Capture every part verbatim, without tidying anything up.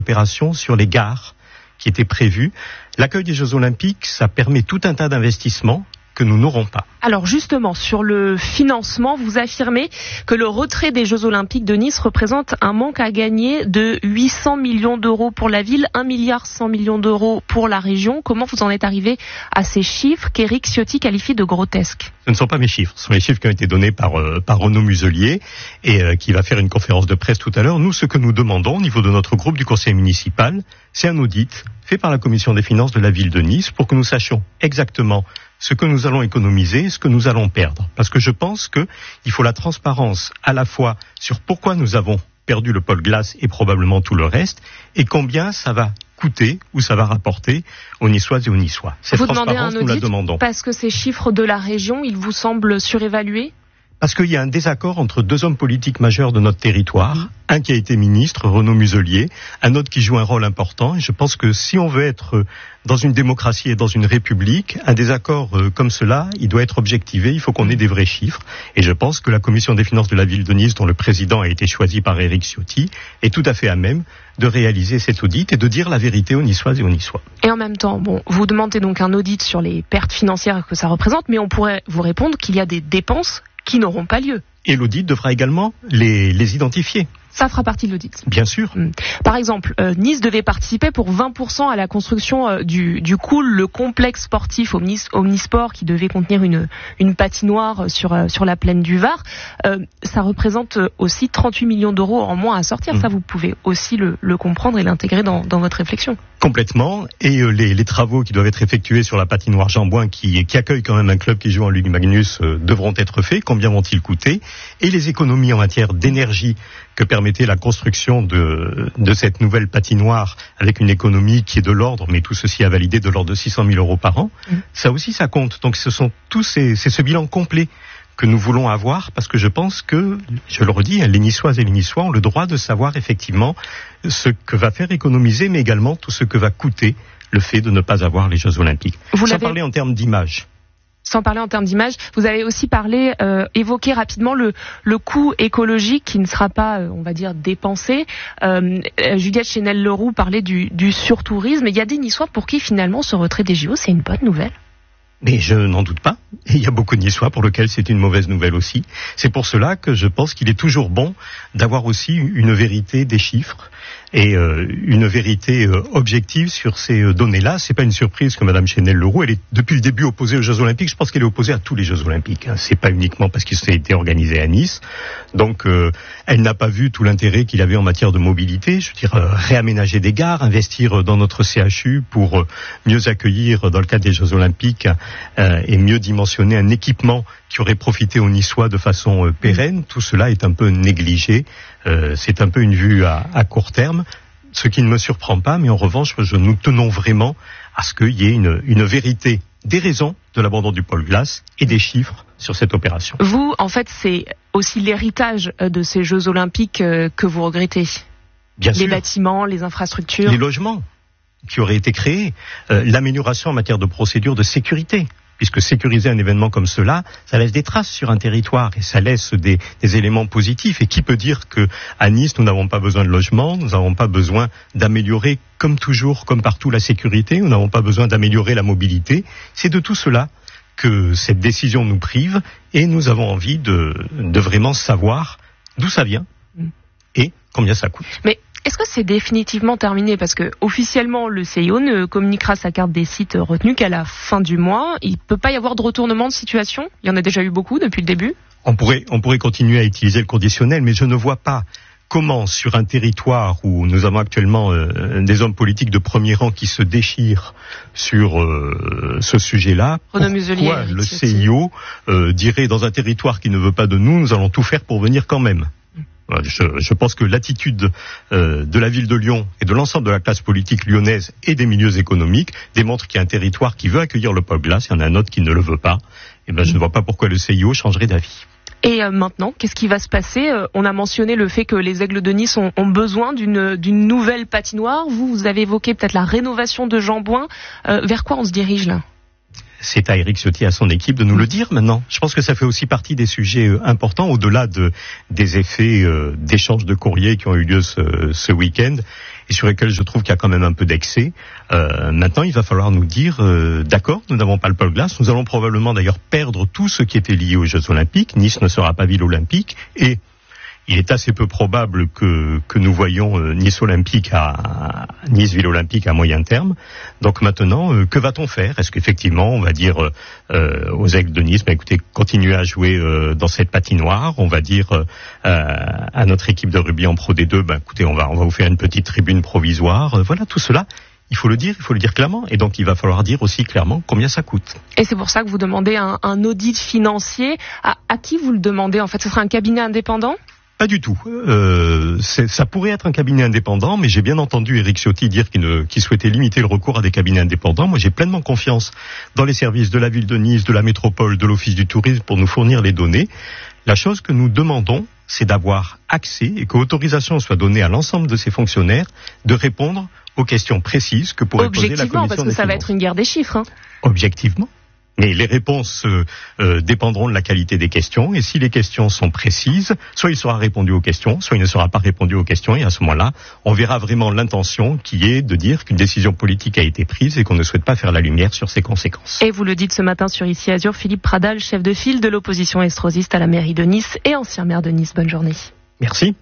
opération sur les gares qui était prévue. L'accueil des Jeux Olympiques, ça permet tout un tas d'investissements que nous n'aurons pas. Alors justement, sur le financement, vous affirmez que le retrait des Jeux Olympiques de Nice représente un manque à gagner de huit cents millions d'euros pour la ville, un milliard cent millions d'euros pour la région. Comment vous en êtes arrivé à ces chiffres qu'Éric Ciotti qualifie de grotesques? Ce ne sont pas mes chiffres, ce sont les chiffres qui ont été donnés par, euh, par Renaud Muselier et euh, qui va faire une conférence de presse tout à l'heure. Nous, ce que nous demandons au niveau de notre groupe du conseil municipal, c'est un audit fait par la commission des finances de la ville de Nice pour que nous sachions exactement ce que nous allons économiser, ce que nous allons perdre. Parce que je pense qu'il faut la transparence à la fois sur pourquoi nous avons perdu le pôle glace et probablement tout le reste, et combien ça va coûter ou ça va rapporter aux Niçoises et aux Niçois. Cette vous demandez un transparence, nous la demandons. Parce que ces chiffres de la région, ils vous semblent surévalués? Parce qu'il y a un désaccord entre deux hommes politiques majeurs de notre territoire, mmh. un qui a été ministre, Renaud Muselier, un autre qui joue un rôle important. Et je pense que si on veut être dans une démocratie et dans une république, un désaccord comme cela, il doit être objectivé, il faut qu'on ait des vrais chiffres. Et je pense que la commission des finances de la ville de Nice, dont le président a été choisi par Éric Ciotti, est tout à fait à même de réaliser cet audit et de dire la vérité aux Niçoises et aux Niçois. Et en même temps, bon, vous demandez donc un audit sur les pertes financières que ça représente, mais on pourrait vous répondre qu'il y a des dépenses qui n'auront pas lieu. Et l'audit devra également les, les identifier. Ça fera partie de l'audit. Bien sûr. Par exemple, euh, Nice devait participer pour vingt pour cent à la construction euh, du, du Cool, le complexe sportif Omnis, Omnisport qui devait contenir une, une patinoire sur, euh, sur la plaine du Var. Euh, ça représente aussi trente-huit millions d'euros en moins à sortir. Mmh. Ça, vous pouvez aussi le, le comprendre et l'intégrer dans, dans votre réflexion. Complètement. Et euh, les, les travaux qui doivent être effectués sur la patinoire Jean-Bouin, qui, qui accueille quand même un club qui joue en Ligue Magnus, euh, devront être faits. Combien vont-ils coûter? Et les économies en matière d'énergie que permettait la construction de, de cette nouvelle patinoire avec une économie qui est de l'ordre, mais tout ceci a validé de l'ordre de six cent mille euros par an. Mmh. Ça aussi, ça compte. Donc ce sont tous ces, c'est ce bilan complet que nous voulons avoir, parce que je pense que, je le redis, les Niçoises et les Niçois ont le droit de savoir effectivement ce que va faire économiser, mais également tout ce que va coûter le fait de ne pas avoir les Jeux Olympiques. Vous Sans parler en termes d'image. Sans parler en termes d'image, vous avez aussi parlé, euh, évoqué rapidement le, le coût écologique qui ne sera pas, euh, on va dire, dépensé. Euh, Juliette Chénel-Leroux parlait du, du surtourisme. Il y a des Niçois pour qui finalement ce retrait des J O, c'est une bonne nouvelle. Mais je n'en doute pas. Et il y a beaucoup de Niçois pour lesquels c'est une mauvaise nouvelle aussi. C'est pour cela que je pense qu'il est toujours bon d'avoir aussi une vérité des chiffres et euh, une vérité euh, objective sur ces euh, données-là. C'est pas une surprise que Madame Chénel-Leroux, elle est depuis le début opposée aux Jeux Olympiques. Je pense qu'elle est opposée à tous les Jeux Olympiques. Hein. C'est pas uniquement parce qu'ils ont été organisés à Nice. Donc, euh, elle n'a pas vu tout l'intérêt qu'il avait en matière de mobilité. Je veux dire, euh, réaménager des gares, investir dans notre C H U pour euh, mieux accueillir, dans le cadre des Jeux Olympiques, euh, et mieux dimensionner un équipement qui aurait profité aux Niçois de façon euh, pérenne. Tout cela est un peu négligé. Euh, c'est un peu une vue à, à court terme, ce qui ne me surprend pas, mais en revanche, je, nous tenons vraiment à ce qu'il y ait une, une vérité des raisons de l'abandon du pôle glace et des chiffres sur cette opération. Vous, en fait, c'est aussi l'héritage de ces Jeux Olympiques que vous regrettez. Bien sûr. Les bâtiments, les infrastructures. Les logements qui auraient été créés, euh, l'amélioration en matière de procédures de sécurité. Puisque sécuriser un événement comme cela, ça laisse des traces sur un territoire et ça laisse des, des éléments positifs. Et qui peut dire que à Nice, nous n'avons pas besoin de logement, nous n'avons pas besoin d'améliorer, comme toujours, comme partout, la sécurité, nous n'avons pas besoin d'améliorer la mobilité. C'est de tout cela que cette décision nous prive et nous avons envie de, de vraiment savoir d'où ça vient et combien ça coûte. Mais est-ce que c'est définitivement terminé? Parce que officiellement, le C I O ne communiquera sa carte des sites retenus qu'à la fin du mois. Il ne peut pas y avoir de retournement de situation? Il y en a déjà eu beaucoup depuis le début. On pourrait, on pourrait continuer à utiliser le conditionnel, mais je ne vois pas comment, sur un territoire où nous avons actuellement euh, des hommes politiques de premier rang qui se déchirent sur euh, ce sujet-là, Renaud pourquoi Muselier, le C I O euh, dirait dans un territoire qui ne veut pas de nous, nous allons tout faire pour venir quand même? Je, je pense que l'attitude euh, de la ville de Lyon et de l'ensemble de la classe politique lyonnaise et des milieux économiques démontre qu'il y a un territoire qui veut accueillir le pôle glace, il y en a un autre qui ne le veut pas. Et ben, je ne vois pas pourquoi le C I O changerait d'avis. Et euh, maintenant, qu'est-ce qui va se passer? euh, On a mentionné le fait que les Aigles de Nice ont, ont besoin d'une, d'une nouvelle patinoire. Vous, vous avez évoqué peut-être la rénovation de Jean-Bouin. Euh, vers quoi on se dirige là? C'est à Éric Ciotti et à son équipe de nous le dire maintenant. Je pense que ça fait aussi partie des sujets euh, importants, au-delà de, des effets euh, d'échanges de courriers qui ont eu lieu ce, ce week-end. et sur lesquels je trouve qu'il y a quand même un peu d'excès. Euh, maintenant, il va falloir nous dire, euh, d'accord, nous n'avons pas le pôle glace, nous allons probablement d'ailleurs perdre tout ce qui était lié aux Jeux Olympiques. Nice ne sera pas ville olympique, et il est assez peu probable que, que nous voyions euh, Nice Olympique à, Nice Ville Olympique à moyen terme. Donc maintenant, euh, que va-t-on faire? Est-ce qu'effectivement, on va dire euh, aux Aigles de Nice, bah, écoutez, continuez à jouer euh, dans cette patinoire. On va dire euh, à notre équipe de rugby en Pro D deux, bah, écoutez, on va, on va vous faire une petite tribune provisoire. Euh, voilà, tout cela. Il faut le dire, il faut le dire clairement. Et donc, il va falloir dire aussi clairement combien ça coûte. Et c'est pour ça que vous demandez un, un audit financier. À, à qui vous le demandez? En fait, ce sera un cabinet indépendant? Pas du tout. Euh, ça pourrait être un cabinet indépendant, mais j'ai bien entendu Éric Ciotti dire qu'il, ne, qu'il souhaitait limiter le recours à des cabinets indépendants. Moi, j'ai pleinement confiance dans les services de la ville de Nice, de la métropole, de l'Office du tourisme pour nous fournir les données. La chose que nous demandons, c'est d'avoir accès et qu'autorisation soit donnée à l'ensemble de ces fonctionnaires de répondre aux questions précises que pourrait poser la commission des finances. Objectivement, parce que ça va être une guerre des chiffres. Hein. Objectivement. Mais les réponses euh, euh, dépendront de la qualité des questions, et si les questions sont précises, soit il sera répondu aux questions, soit il ne sera pas répondu aux questions, et à ce moment-là, on verra vraiment l'intention qui est de dire qu'une décision politique a été prise et qu'on ne souhaite pas faire la lumière sur ses conséquences. Et vous le dites ce matin sur Ici Azur, Philippe Pradal, chef de file de l'opposition estrosiste à la mairie de Nice et ancien maire de Nice. Bonne journée. Merci.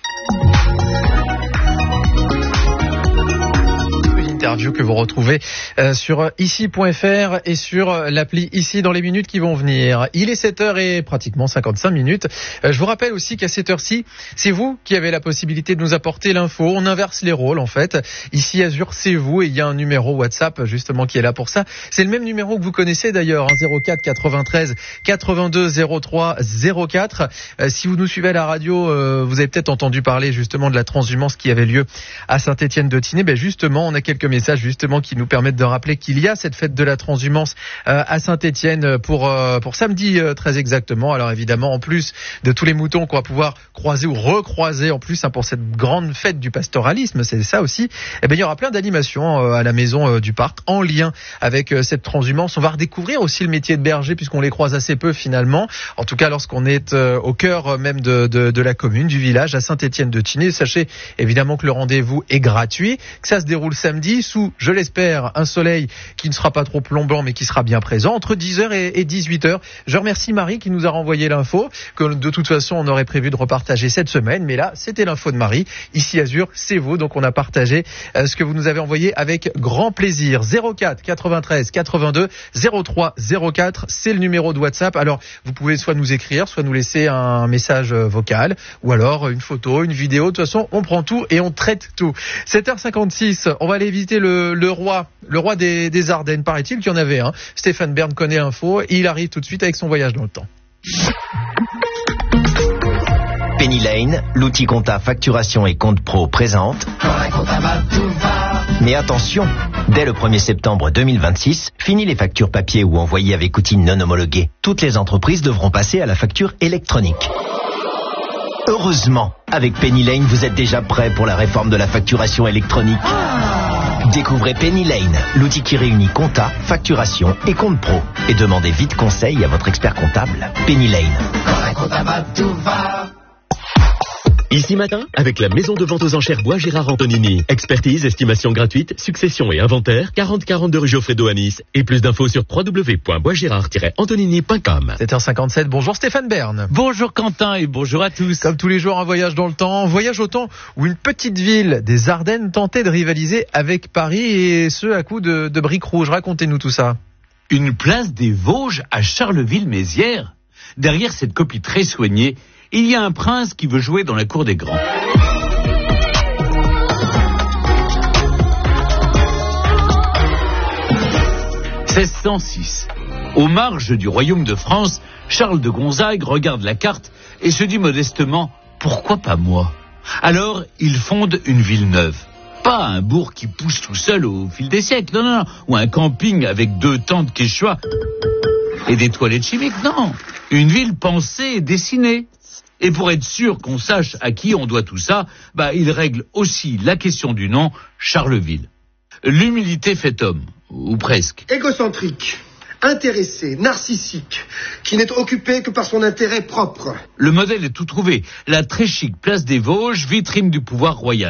Interview que vous retrouvez euh, sur ici point f r et sur l'appli Ici dans les minutes qui vont venir. Il est sept heures et pratiquement cinquante-cinq minutes. Euh, je vous rappelle aussi qu'à cette heure-ci, c'est vous qui avez la possibilité de nous apporter l'info. On inverse les rôles en fait. Ici Azur, c'est vous, et il y a un numéro WhatsApp justement qui est là pour ça. C'est le même numéro que vous connaissez d'ailleurs, hein, zéro quatre quatre-vingt-treize quatre-vingt-deux zéro trois zéro quatre. Euh, si vous nous suivez à la radio, euh, vous avez peut-être entendu parler justement de la transhumance qui avait lieu à Saint-Étienne-de-Tinée. Ben justement, on a quelques messages justement qui nous permettent de rappeler qu'il y a cette fête de la transhumance euh, à Saint-Étienne pour euh, pour samedi euh, très exactement. Alors évidemment, en plus de tous les moutons qu'on va pouvoir croiser ou recroiser en plus hein, pour cette grande fête du pastoralisme, c'est ça aussi. Eh ben il y aura plein d'animations euh, à la maison euh, du parc en lien avec euh, cette transhumance. On va redécouvrir aussi le métier de berger puisqu'on les croise assez peu finalement. En tout cas, lorsqu'on est euh, au cœur euh, même de, de de la commune, du village à Saint-Étienne-de-Tinée. Sachez évidemment que le rendez-vous est gratuit, que ça se déroule samedi sous, je l'espère, un soleil qui ne sera pas trop plombant mais qui sera bien présent entre dix heures et dix-huit heures. Je remercie Marie qui nous a renvoyé l'info que de toute façon on aurait prévu de repartager cette semaine, mais là c'était l'info de Marie. Ici Azur, c'est vous, donc on a partagé euh, ce que vous nous avez envoyé avec grand plaisir. zéro quatre quatre-vingt-treize quatre-vingt-deux zéro trois zéro quatre, c'est le numéro de WhatsApp. Alors vous pouvez soit nous écrire, soit nous laisser un message vocal, ou alors une photo, une vidéo. De toute façon on prend tout et on traite tout. sept heures cinquante-six, on va aller visiter le, le roi, le roi des, des Ardennes, paraît-il qu'il y en avait un. Hein. Stéphane Bern connaît l'info et il arrive tout de suite avec son voyage dans le temps. Penny Lane, l'outil compta facturation et compte pro présente. Mais attention, dès le premier septembre deux mille vingt-six, fini les factures papier ou envoyées avec outils non homologués. Toutes les entreprises devront passer à la facture électronique. Heureusement, avec Penny Lane, vous êtes déjà prêt pour la réforme de la facturation électronique. Découvrez Penny Lane, l'outil qui réunit compta, facturation et compte pro. Et demandez vite conseil à votre expert comptable. Penny Lane. Ici matin, avec la maison de vente aux enchères Bois Gérard Antonini. Expertise, estimation gratuite, succession et inventaire, quarante quarante-deux rue Geoffredo à Nice. Et plus d'infos sur w w w point bois gérard tiret antonini point com. sept heures cinquante-sept, bonjour Stéphane Bern. Bonjour Quentin et bonjour à tous. Comme tous les jours, un voyage dans le temps. Voyage au temps où une petite ville des Ardennes tentait de rivaliser avec Paris, et ce à coup de, de briques rouges. Racontez-nous tout ça. Une place des Vosges à Charleville-Mézières. Derrière cette copie très soignée, il y a un prince qui veut jouer dans la cour des grands. seize cent six. Aux marges du royaume de France, Charles de Gonzague regarde la carte et se dit modestement « Pourquoi pas moi ?» Alors, il fonde une ville neuve. Pas un bourg qui pousse tout seul au fil des siècles, non, non, non. Ou un camping avec deux tentes quechua et des toilettes chimiques, non. Une ville pensée et dessinée. Et pour être sûr qu'on sache à qui on doit tout ça, bah, il règle aussi la question du nom, Charleville. L'humilité fait homme, ou presque. Égocentrique, intéressé, narcissique, qui n'est occupé que par son intérêt propre. Le modèle est tout trouvé. La très chic place des Vosges, vitrine du pouvoir royal.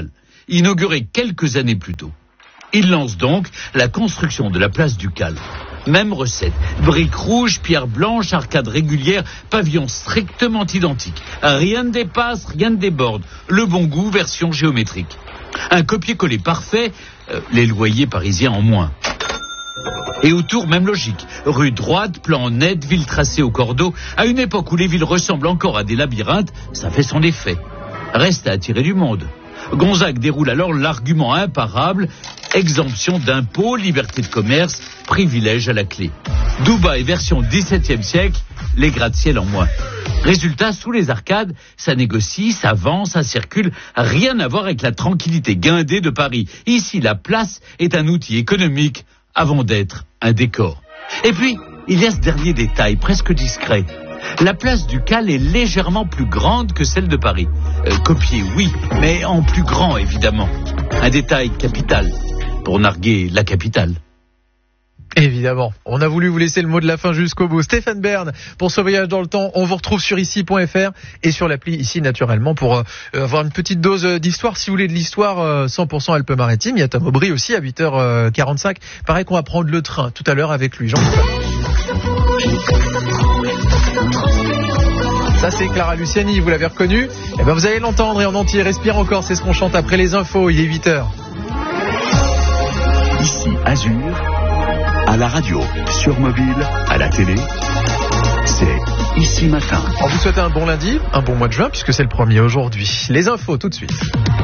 inauguré quelques années plus tôt. Il lance donc la construction de la place Ducal. Même recette, briques rouges, pierres blanches, arcades régulières, pavillons strictement identiques. Rien ne dépasse, rien ne déborde. Le bon goût, version géométrique. Un copier-coller parfait, euh, les loyers parisiens en moins. Et autour, même logique. Rue droite, plan net, ville tracée au cordeau. À une époque où les villes ressemblent encore à des labyrinthes, ça fait son effet. Reste à attirer du monde. Gonzague déroule alors l'argument imparable, exemption d'impôts, liberté de commerce, privilège à la clé. Dubaï version dix-septième siècle, les gratte-ciel en moins. Résultat, sous les arcades, ça négocie, ça vend, ça circule, rien à voir avec la tranquillité guindée de Paris. Ici, la place est un outil économique avant d'être un décor. Et puis, il y a ce dernier détail, presque discret. La place Ducal est légèrement plus grande que celle de Paris. Euh, copiée, oui, mais en plus grand, évidemment. Un détail capital pour narguer la capitale. Évidemment. On a voulu vous laisser le mot de la fin jusqu'au bout. Stéphane Bern, pour ce voyage dans le temps, on vous retrouve sur ici point f r et sur l'appli ici naturellement pour euh, avoir une petite dose d'histoire. Si vous voulez de l'histoire euh, cent pour cent Alpes-Maritimes, il y a Tom Aubry aussi à huit heures quarante-cinq. Pareil qu'on va prendre le train tout à l'heure avec lui. Jean Ça c'est Clara Luciani, vous l'avez reconnu. Eh ben vous allez l'entendre et en entier. Respire encore, c'est ce qu'on chante après les infos. Il est huit heures. Ici Azur, à la radio, sur mobile, à la télé, c'est Ici Matin. On vous souhaite un bon lundi, un bon mois de juin puisque c'est le premier aujourd'hui. Les infos tout de suite.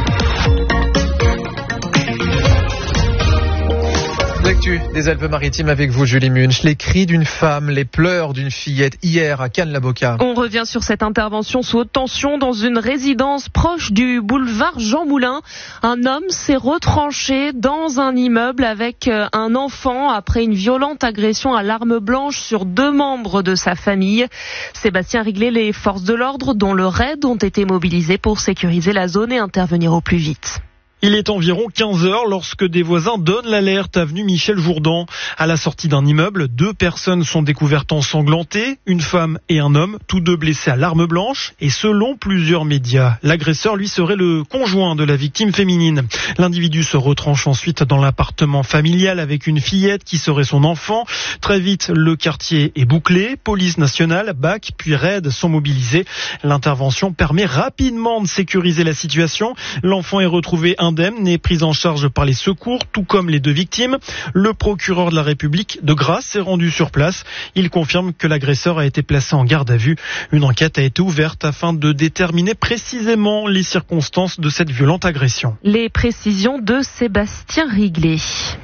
L'actu des Alpes-Maritimes avec vous, Julie Munch. Les cris d'une femme, les pleurs d'une fillette hier à Cannes-la-Boca. On revient sur cette intervention sous haute tension dans une résidence proche du boulevard Jean Moulin. Un homme s'est retranché dans un immeuble avec un enfant après une violente agression à l'arme blanche sur deux membres de sa famille. Sébastien Riglet, les forces de l'ordre dont le raid ont été mobilisées pour sécuriser la zone et intervenir au plus vite. Il est environ quinze heures lorsque des voisins donnent l'alerte avenue Michel Jourdan. À la sortie d'un immeuble, deux personnes sont découvertes ensanglantées, une femme et un homme, tous deux blessés à l'arme blanche. Et selon plusieurs médias, l'agresseur, lui, serait le conjoint de la victime féminine. L'individu se retranche ensuite dans l'appartement familial avec une fillette qui serait son enfant. Très vite, le quartier est bouclé. Police nationale, B A C, puis raid sont mobilisés. L'intervention permet rapidement de sécuriser la situation. L'enfant est retrouvé indemne est prise en charge par les secours, tout comme les deux victimes. Le procureur de la République de Grasse s'est rendu sur place. Il confirme que l'agresseur a été placé en garde à vue. Une enquête a été ouverte afin de déterminer précisément les circonstances de cette violente agression. Les précisions de Sébastien Riglet.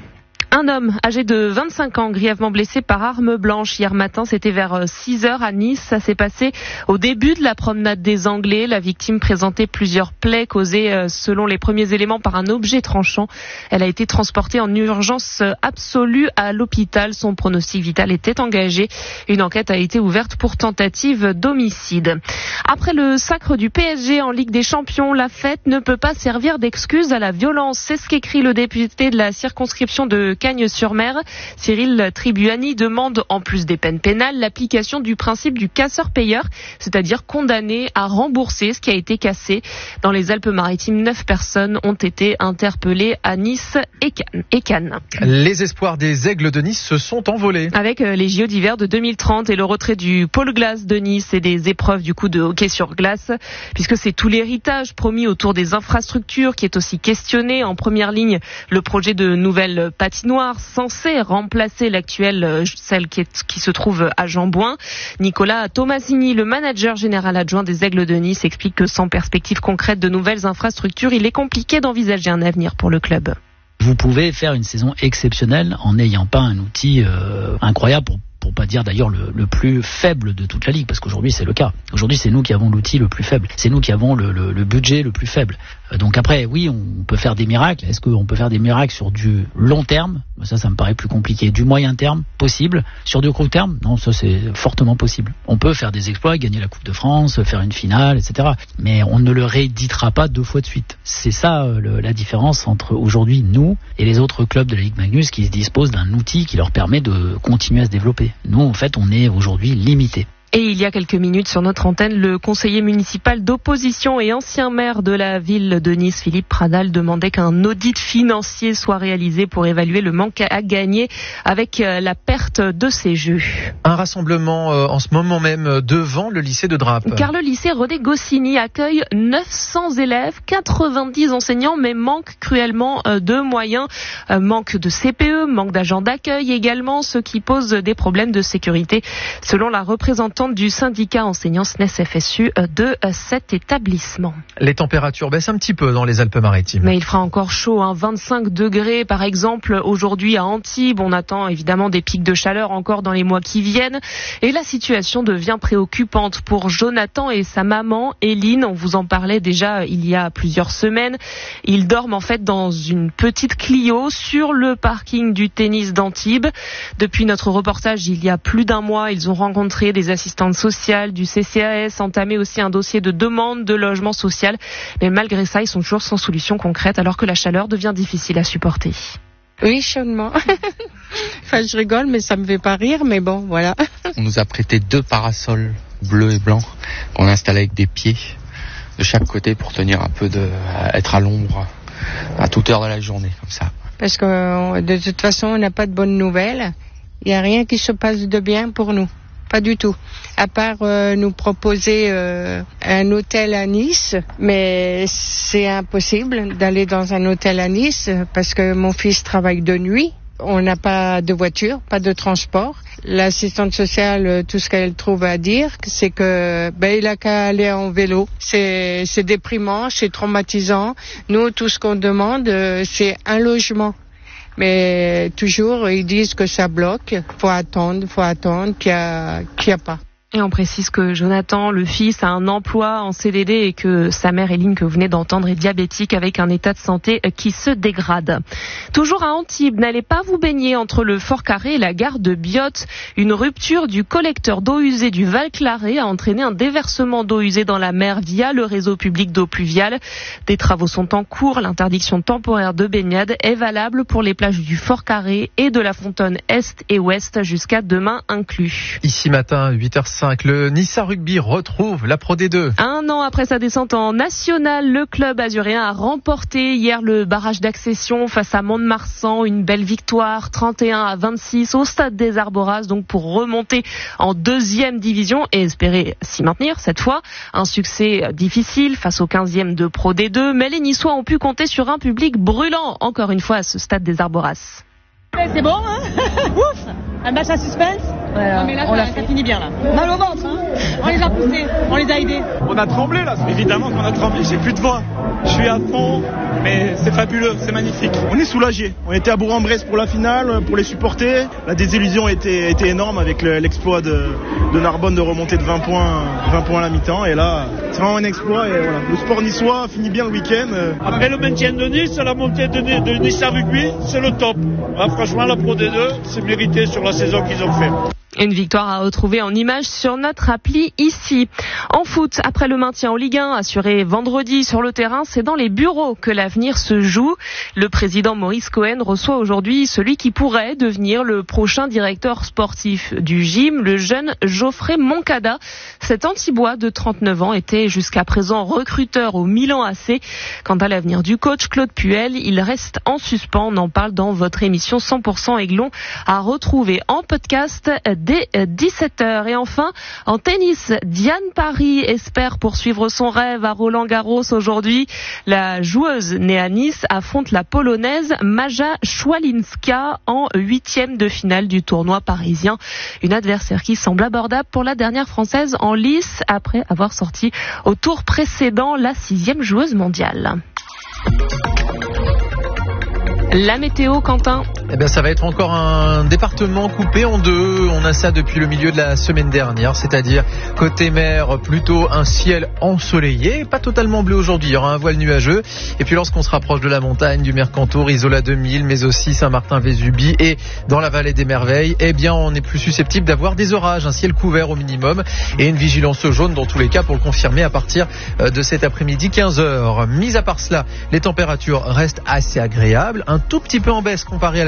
Un homme âgé de vingt-cinq ans, grièvement blessé par arme blanche hier matin, c'était vers six heures à Nice. Ça s'est passé au début de la promenade des Anglais. La victime présentait plusieurs plaies causées, selon les premiers éléments, par un objet tranchant. Elle a été transportée en urgence absolue à l'hôpital. Son pronostic vital était engagé. Une enquête a été ouverte pour tentative d'homicide. Après le sacre du P S G en Ligue des Champions, la fête ne peut pas servir d'excuse à la violence. C'est ce qu'écrit le député de la circonscription de Cagnes-sur-Mer. Cyril Tribuani demande, en plus des peines pénales, l'application du principe du casseur-payeur, c'est-à-dire condamné à rembourser ce qui a été cassé. Dans les Alpes-Maritimes, neuf personnes ont été interpellées à Nice et Cannes. Et Cannes. Les espoirs des Aigles de Nice se sont envolés. Avec les J O d'hiver de deux mille trente et le retrait du pôle glace de Nice et des épreuves du coup de hockey sur glace, puisque c'est tout l'héritage promis autour des infrastructures qui est aussi questionné. En première ligne, le projet de nouvelle patinoire censée remplacer l'actuelle, celle qui, est, qui se trouve à Jean-Bouin. Nicolas Tomasini, le manager général adjoint des Aigles de Nice, explique que sans perspective concrète de nouvelles infrastructures, il est compliqué d'envisager un avenir pour le club. Vous pouvez faire une saison exceptionnelle en n'ayant pas un outil euh, incroyable pour pour pas dire d'ailleurs le, le plus faible de toute la ligue, parce qu'aujourd'hui c'est le cas. Aujourd'hui c'est nous qui avons l'outil le plus faible, c'est nous qui avons le, le, le budget le plus faible. Euh, donc après oui, on peut faire des miracles. Est-ce qu'on peut faire des miracles sur du long terme? Ça, ça me paraît plus compliqué. Du moyen terme, possible. Sur du court terme, non, ça c'est fortement possible. On peut faire des exploits, gagner la Coupe de France, faire une finale, et cetera. Mais on ne le rééditera pas deux fois de suite. C'est ça euh, le, la différence entre aujourd'hui nous et les autres clubs de la Ligue Magnus qui se disposent d'un outil qui leur permet de continuer à se développer. Nous, en fait, on est aujourd'hui limité. Et il y a quelques minutes sur notre antenne, le conseiller municipal d'opposition et ancien maire de la ville de Nice, Philippe Pradal, demandait qu'un audit financier soit réalisé pour évaluer le manque à gagner avec la perte de ces Jeux. Un rassemblement en ce moment même devant le lycée de Drape. Car le lycée René Goscinny accueille neuf cents élèves, quatre-vingt-dix enseignants, mais manque cruellement de moyens, manque de C P E, manque d'agents d'accueil également, ce qui pose des problèmes de sécurité, selon la représentante du syndicat enseignants S N E S F S U de cet établissement. Les températures baissent un petit peu dans les Alpes-Maritimes. Mais il fera encore chaud, hein, vingt-cinq degrés par exemple aujourd'hui à Antibes. On attend évidemment des pics de chaleur encore dans les mois qui viennent. Et la situation devient préoccupante pour Jonathan et sa maman, Eline. On vous en parlait déjà il y a plusieurs semaines. Ils dorment en fait dans une petite Clio sur le parking du tennis d'Antibes. Depuis notre reportage il y a plus d'un mois, ils ont rencontré des assistantes sociales du C C A S, entamé aussi un dossier de demande de logement social. Mais malgré ça, ils sont toujours sans solution concrète alors que la chaleur devient difficile à supporter. Oui, chaudement. Enfin, je rigole, mais ça me fait pas rire, mais bon, voilà. On nous a prêté deux parasols bleus et blancs qu'on a installés avec des pieds de chaque côté pour tenir un peu de, être à l'ombre à toute heure de la journée, comme ça. Parce que de toute façon, on n'a pas de bonnes nouvelles. Il n'y a rien qui se passe de bien pour nous. Pas du tout. À part euh, nous proposer euh, un hôtel à Nice, mais c'est impossible d'aller dans un hôtel à Nice parce que mon fils travaille de nuit. On n'a pas de voiture, pas de transport. L'assistante sociale, tout ce qu'elle trouve à dire, c'est que ben il a qu'à aller en vélo. C'est c'est déprimant, c'est traumatisant. Nous, tout ce qu'on demande, c'est un logement. Mais toujours, ils disent que ça bloque. Faut attendre, faut attendre, qu'il y a, qu'il y a pas. Et on précise que Jonathan, le fils, a un emploi en C D D et que sa mère, Eline, que vous venez d'entendre, est diabétique avec un état de santé qui se dégrade. Toujours à Antibes, n'allez pas vous baigner entre le Fort Carré et la gare de Biote. Une rupture du collecteur d'eau usée du Val-Claré a entraîné un déversement d'eau usée dans la mer via le réseau public d'eau pluviale. Des travaux sont en cours. L'interdiction temporaire de baignade est valable pour les plages du Fort Carré et de la Fontaine Est et Ouest jusqu'à demain inclus. Ici matin, huit heures cinq. Le Nissa Rugby retrouve la Pro D deux. Un an après sa descente en national, le club azuréen a remporté hier le barrage d'accession face à Mont-de-Marsan. Une belle victoire, trente et un à vingt-six au stade des Arboras, donc pour remonter en deuxième division et espérer s'y maintenir cette fois. Un succès difficile face au quinzième de Pro D deux, mais les Niçois ont pu compter sur un public brûlant encore une fois à ce stade des Arboras. C'est bon, hein. Ouf. Un match à suspense. Voilà. Non mais là, on ça, ça finit bien là. Mal au ventre, hein. On les a poussés, on les a aidés. On a tremblé là, évidemment qu'on a tremblé, j'ai plus de voix. Je suis à fond, mais c'est fabuleux, c'est magnifique. On est soulagés. On était à Bourg-en-Bresse pour la finale, pour les supporter. La désillusion était, était énorme avec le, l'exploit de, de Narbonne de remonter de vingt points, vingt points à la mi-temps. Et là, c'est vraiment un exploit. Et voilà. Le sport niçois finit bien le week-end. Après le maintien de Nice, la montée de, de Nice à rugby, c'est le top. Ah, franchement, la Pro D deux, c'est mérité sur la saison qu'ils ont fait. Une victoire à retrouver en images sur notre appli ici. En foot, après le maintien en Ligue un assuré vendredi sur le terrain, c'est dans les bureaux que l'avenir se joue. Le président Maurice Cohen reçoit aujourd'hui celui qui pourrait devenir le prochain directeur sportif du gym, le jeune Geoffrey Moncada. Cet Antibois de trente-neuf ans était jusqu'à présent recruteur au Milan A C. Quant à l'avenir du coach Claude Puel, il reste en suspens. On en parle dans votre émission cent pour cent Aiglon à retrouver en podcast dès dix-sept heures. Et enfin, en tennis, Diane Paris espère poursuivre son rêve à Roland-Garros aujourd'hui. La joueuse née à Nice affronte la Polonaise Maja Szwalinska en huitième de finale du tournoi parisien. Une adversaire qui semble abordable pour la dernière Française en lice après avoir sorti au tour précédent la sixième joueuse mondiale. La météo, Quentin. Eh bien, ça va être encore un département coupé en deux. On a ça depuis le milieu de la semaine dernière, c'est-à-dire côté mer, plutôt un ciel ensoleillé, pas totalement bleu aujourd'hui. Il y aura un voile nuageux. Et puis, lorsqu'on se rapproche de la montagne, du Mercantour, Isola deux mille, mais aussi Saint-Martin-Vésubie et dans la vallée des Merveilles, eh bien, on est plus susceptible d'avoir des orages, un ciel couvert au minimum et une vigilance jaune dans tous les cas pour le confirmer à partir de cet après-midi quinze heures. Mis à part cela, les températures restent assez agréables. Un tout petit peu en baisse comparé à la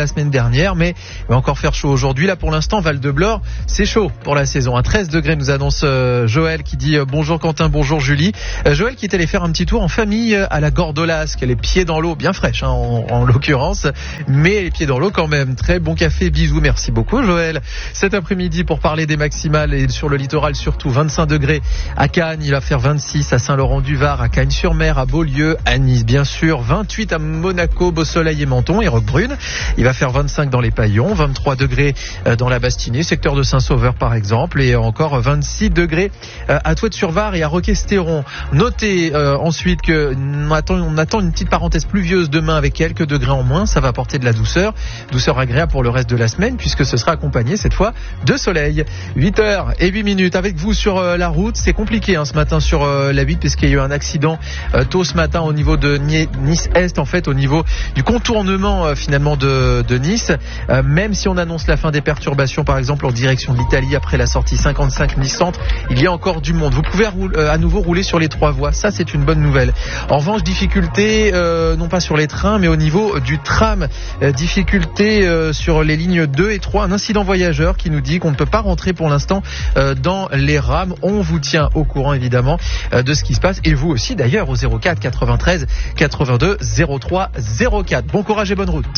semaine dernière, mais il va encore faire chaud aujourd'hui. Là, pour l'instant, Val-de-Blore, c'est chaud pour la saison. À treize degrés, nous annonce euh, Joël qui dit euh, bonjour Quentin, bonjour Julie. Euh, Joël qui est allé faire un petit tour en famille à la Gordolasque, les pieds dans l'eau, bien fraîche hein, en, en l'occurrence, mais les pieds dans l'eau quand même. Très bon café, bisous, merci beaucoup Joël. Cet après-midi, pour parler des maximales et sur le littoral surtout, vingt-cinq degrés à Cannes, il va faire vingt-six à Saint-Laurent-du-Var, à Cagnes-sur-Mer, à Beaulieu, à Nice bien sûr, vingt-huit à Monaco, Beau-Soleil et Menton et Roquebrune. Il va faire vingt-cinq dans les Paillons, vingt-trois degrés dans la Bastinée, secteur de Saint-Sauveur par exemple, et encore vingt-six degrés à Touette-sur-Var et à Roquestéron. Notez euh, ensuite que on attend, on attend une petite parenthèse pluvieuse demain avec quelques degrés en moins, ça va apporter de la douceur, douceur agréable pour le reste de la semaine puisque ce sera accompagné cette fois de soleil. huit heures et huit minutes avec vous sur euh, la route, c'est compliqué hein, ce matin sur euh, la huit puisqu'il y a eu un accident euh, tôt ce matin au niveau de Nice-Est, en fait au niveau du contournement euh, finalement de, de Nice, euh, même si on annonce la fin des perturbations par exemple en direction de l'Italie après la sortie cinquante-cinq Nice Centre, il y a encore du monde. Vous pouvez roule, euh, à nouveau rouler sur les trois voies, ça c'est une bonne nouvelle. En revanche, difficulté euh, non pas sur les trains mais au niveau du tram, euh, difficulté euh, sur les lignes deux et trois, un incident voyageur qui nous dit qu'on ne peut pas rentrer pour l'instant euh, dans les rames. On vous tient au courant évidemment euh, de ce qui se passe et vous aussi d'ailleurs au zéro quatre quatre-vingt-treize quatre-vingt-deux zéro trois zéro quatre. Bon courage et bonne route.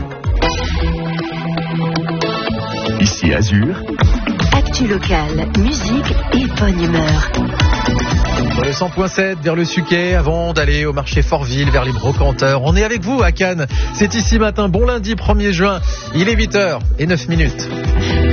Ici Azur. Actu locale, musique et bonne humeur. Dans le cent point sept vers le Suquet avant d'aller au marché Fortville vers les brocanteurs. On est avec vous à Cannes. C'est ici matin, bon lundi premier juin. Il est huit heures et neuf minutes.